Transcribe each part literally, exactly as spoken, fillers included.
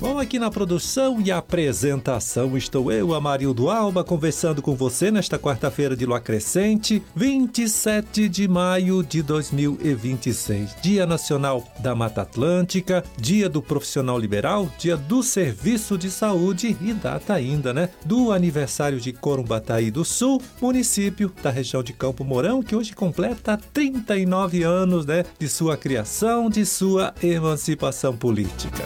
Bom, aqui na produção e apresentação estou eu, Amarildo Alba, conversando com você nesta quarta-feira de lua crescente, vinte e sete de maio de dois mil e vinte e seis. Dia Nacional da Mata Atlântica, Dia do Profissional Liberal, Dia do Serviço de Saúde e data ainda, né, do aniversário de Corumbataí do Sul, município da região de Campo Mourão, que hoje completa trinta e nove anos, né, de sua criação, de sua emancipação política.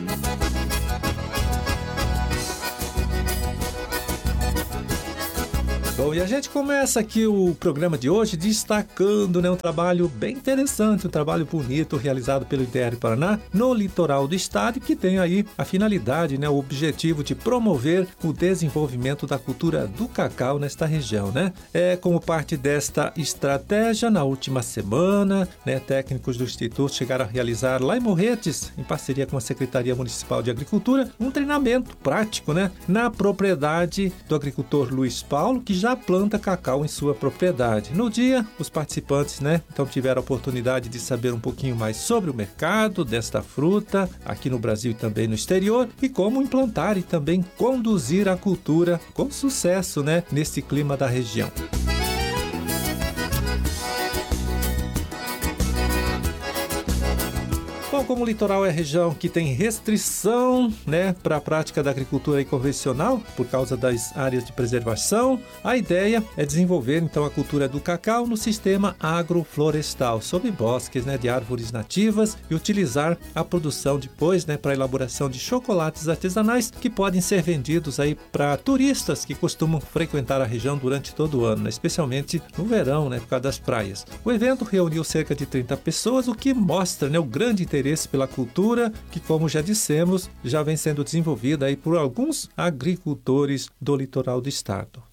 Bom, e a gente começa aqui o programa de hoje destacando, né, um trabalho bem interessante, um trabalho bonito realizado pelo I D R Paraná no litoral do estado, que tem aí a finalidade, né, o objetivo de promover o desenvolvimento da cultura do cacau nesta região, né? É como parte desta estratégia, na última semana, né, técnicos do Instituto chegaram a realizar lá em Morretes, em parceria com a Secretaria Municipal de Agricultura, um treinamento prático, né, na propriedade do agricultor Luiz Paulo, que já planta cacau em sua propriedade. No dia, os participantes, né, então tiveram a oportunidade de saber um pouquinho mais sobre o mercado desta fruta aqui no Brasil e também no exterior e como implantar e também conduzir a cultura com sucesso, né, nesse clima da região. Bom, como o litoral é a região que tem restrição, né, para a prática da agricultura convencional, por causa das áreas de preservação, a ideia é desenvolver então a cultura do cacau no sistema agroflorestal, sob bosques, né, de árvores nativas e utilizar a produção depois, né, para a elaboração de chocolates artesanais que podem ser vendidos aí para turistas que costumam frequentar a região durante todo o ano, né, especialmente no verão, né, por causa das praias. O evento reuniu cerca de trinta pessoas, o que mostra, né, o grande interesse interesse pela cultura que, como já dissemos, já vem sendo desenvolvida aí por alguns agricultores do litoral do estado.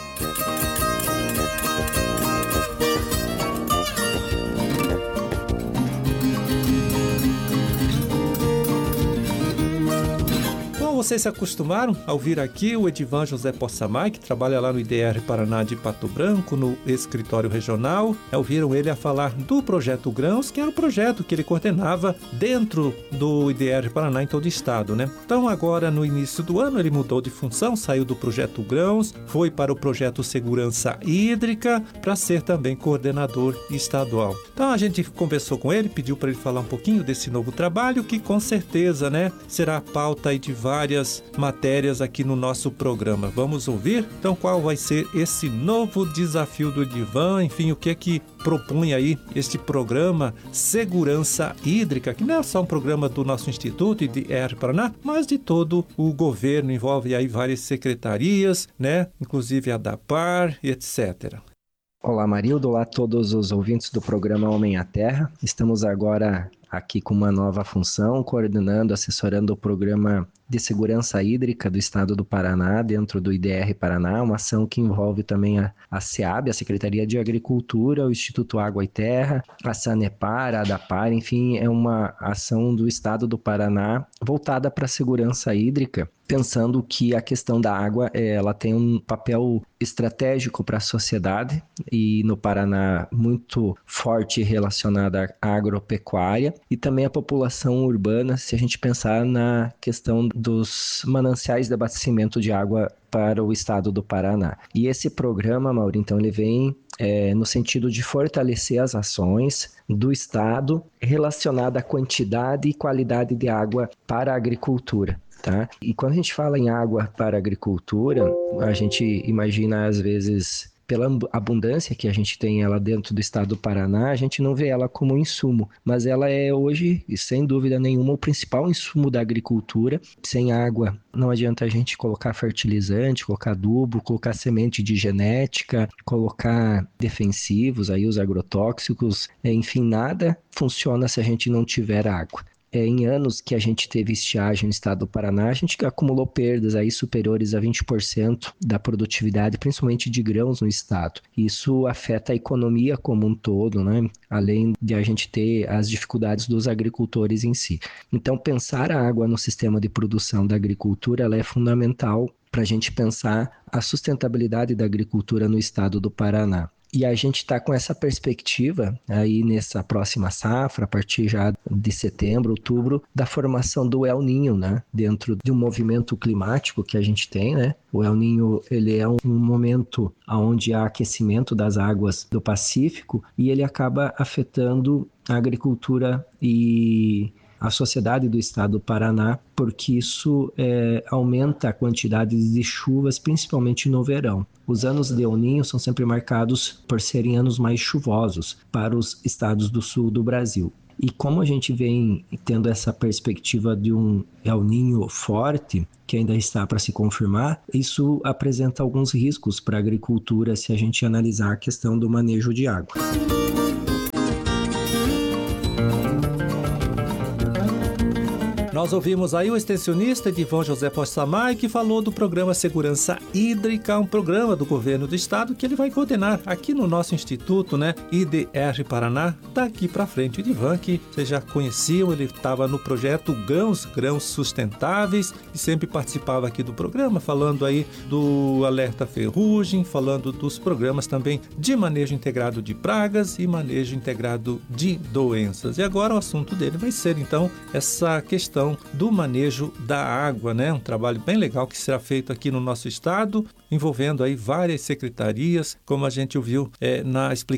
Vocês se acostumaram a ouvir aqui o Edivan José Possamay, que trabalha lá no I D R Paraná de Pato Branco, no escritório regional. Ouviram ele a falar do Projeto Grãos, que era o projeto que ele coordenava dentro do I D R Paraná em todo o estado, né? Então agora no início do ano ele mudou de função, saiu do Projeto Grãos, foi para o Projeto Segurança Hídrica para ser também coordenador estadual. Então a gente conversou com ele, pediu para ele falar um pouquinho desse novo trabalho, que com certeza, né, será a pauta aí de várias matérias aqui no nosso programa. Vamos ouvir? Então, qual vai ser esse novo desafio do Edivan? Enfim, o que é que propõe aí este programa Segurança Hídrica, que não é só um programa do nosso Instituto I D R Paraná, mas de todo o governo, envolve aí várias secretarias, né? Inclusive a DAPAR e etcétera. Olá, Marildo, olá a todos os ouvintes do programa Homem à Terra. Estamos agora aqui com uma nova função, coordenando, assessorando o programa de segurança hídrica do estado do Paraná, dentro do I D R Paraná, uma ação que envolve também a, a SEAB, a Secretaria de Agricultura, o Instituto Água e Terra, a Sanepar, a ADAPAR, enfim, é uma ação do estado do Paraná voltada para a segurança hídrica, pensando que a questão da água, ela tem um papel estratégico para a sociedade e no Paraná muito forte relacionada à agropecuária e também a população urbana, se a gente pensar na questão dos mananciais de abastecimento de água para o estado do Paraná. E esse programa, Mauro, então ele vem é, no sentido de fortalecer as ações do estado relacionada à quantidade e qualidade de água para a agricultura. Tá? E quando a gente fala em água para a agricultura, a gente imagina às vezes, pela abundância que a gente tem ela dentro do estado do Paraná, a gente não vê ela como um insumo, mas ela é hoje, sem dúvida nenhuma, o principal insumo da agricultura. Sem água não adianta a gente colocar fertilizante, colocar adubo, colocar semente de genética, colocar defensivos, aí os agrotóxicos, enfim, nada funciona se a gente não tiver água. É, em anos que a gente teve estiagem no estado do Paraná, a gente acumulou perdas aí superiores a vinte por cento da produtividade, principalmente de grãos no estado. Isso afeta a economia como um todo, né? Além de a gente ter as dificuldades dos agricultores em si. Então, pensar a água no sistema de produção da agricultura, ela é fundamental para a gente pensar a sustentabilidade da agricultura no estado do Paraná. E a gente está com essa perspectiva aí nessa próxima safra, a partir já de setembro, outubro, da formação do El Niño, né? Dentro de um movimento climático que a gente tem, né? O El Niño, ele é um momento onde há aquecimento das águas do Pacífico e ele acaba afetando a agricultura e a sociedade do estado do Paraná, porque isso é, aumenta a quantidade de chuvas, principalmente no verão. Os anos de El Niño são sempre marcados por serem anos mais chuvosos para os estados do sul do Brasil. E como a gente vem tendo essa perspectiva de um El Niño forte, que ainda está para se confirmar, isso apresenta alguns riscos para a agricultura se a gente analisar a questão do manejo de água. Nós ouvimos aí o extensionista Edivan José Possamay, que falou do programa Segurança Hídrica, um programa do governo do estado que ele vai coordenar aqui no nosso instituto, né? I D R Paraná. Daqui para frente, o Edivan, que vocês já conheciam, ele estava no projeto Grãos, Grãos Sustentáveis, e sempre participava aqui do programa, falando aí do Alerta Ferrugem, falando dos programas também de manejo integrado de pragas e manejo integrado de doenças. E agora o assunto dele vai ser, então, essa questão do manejo da água, né? Um trabalho bem legal que será feito aqui no nosso estado, envolvendo aí várias secretarias, como a gente ouviu é, na explicação